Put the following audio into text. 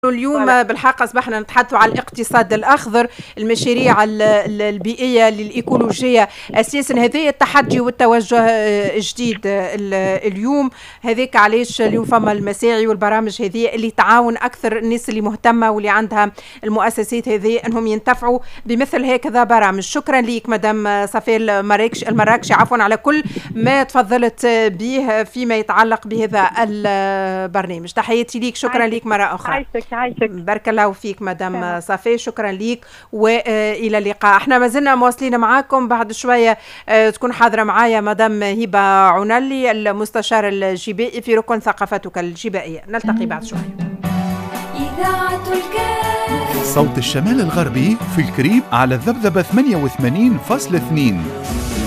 اليوم بالحق أصبحنا نتحدث على الاقتصاد الأخضر، المشاريع البيئية الإيكولوجية. أساسا هذا التحدي والتوجه جديد اليوم. هذاك علاش اليوم فما المساعي والبرامج هذه اللي تعاون أكثر الناس اللي مهتمة واللي عندها المؤسسات هذه أنهم ينتفعوا بمثل هكذا برامج. شكرا ليك مدام صفية المراكشي عفوا على كل ما تفضلت به فيما يتعلق بهذا البرنامج. تحياتي ليك، شكرا ليك مرة أخرى. عايشك. بارك الله فيك مدام صفية، شكرا ليك والى اللقاء. احنا ما زلنا مواصلين معاكم، بعد شويه تكون حاضره معايا مدام هبه عنلي المستشار الجبائي في ركن ثقافتك الجبائيه. نلتقي بعد شويه. إذاعة الكاف صوت الشمال الغربي في الكريب على الذبذبة 88.2.